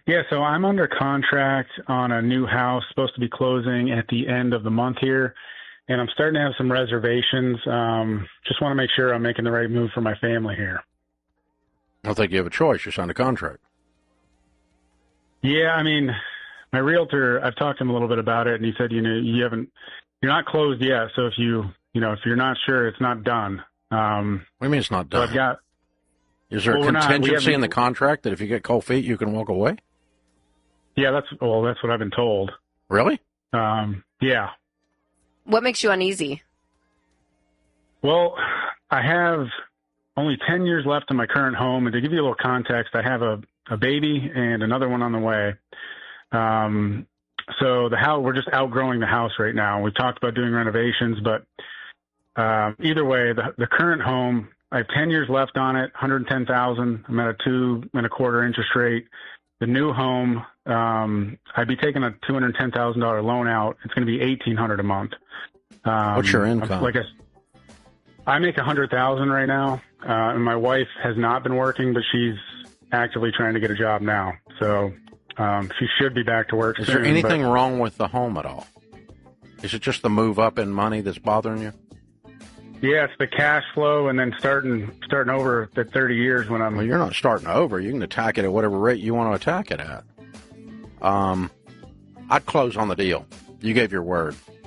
Yeah, so I'm under contract on a new house, supposed to be closing at the end of the month here, and I'm starting to have some reservations. Just want to make sure I'm making the right move for my family here. I don't think you have a choice. You signed a contract. Yeah, I mean, my realtor, I've talked to him a little bit about it, and he said, you're not closed yet, so if if you're not sure, it's not done. What do you mean it's not done? So Is there a contingency in the contract that if you get cold feet, you can walk away? Yeah, that's what I've been told. Really? Yeah. What makes you uneasy? Well, I have only 10 years left in my current home, and to give you a little context, I have a baby and another one on the way. So we're just outgrowing the house right now. We've talked about doing renovations, but either way, the current home, I have 10 years left on it, $110,000. I'm at a 2.25% interest rate. The new home, I'd be taking a $210,000 loan out. It's going to be $1,800 a month. What's your income? I make $100,000 right now, and my wife has not been working, but she's actively trying to get a job now. So she should be back to work soon. Is there anything wrong with the home at all? Is it just the move up in money that's bothering you? Yeah, it's the cash flow, and then starting over at 30 years when I'm... Well, you're not starting over. You can attack it at whatever rate you want to attack it at. I'd close on the deal. You gave your word.